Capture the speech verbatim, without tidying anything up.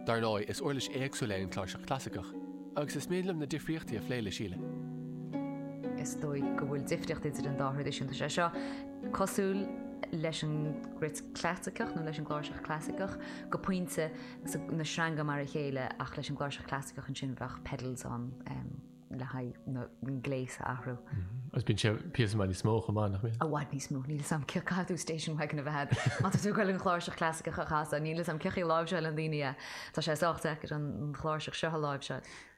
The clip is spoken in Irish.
Dar nói is orlis éagsú lein chláirseach clásicach, agus is méadlam na difriochtaí a phléile síle. Is dói go bhfuil difriocht idir an dáthir éisiúnta sé seo cosúil leis an grit clásicach nó leis an gláirseach clásicach go pointe na sranga mar a chéile ach leis an gláirseach clásicach an sin bheith pedals an le haid an gléis a ahrú. As bín sé píos mai ní smócha má nach mé? A bhaid ní smó, níl sam ceadú station wagon a bhead. Má tú goil an chláirseach clásicach a chasa, níl sam cechaí láimhseil an daine tá sé sáachta an chláirseach seo láimhseil.